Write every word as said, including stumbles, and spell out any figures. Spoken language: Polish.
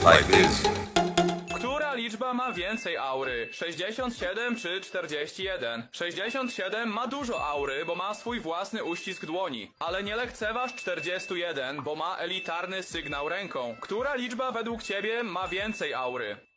like this. Która liczba ma więcej aury? sześćdziesiąt siedem czy czterdzieści jeden? sześćdziesiąt siedem ma dużo aury, bo ma swój własny uścisk dłoni. Ale nie lekceważ czterdzieści jeden, bo ma elitarny sygnał ręką. Która liczba według ciebie ma więcej aury?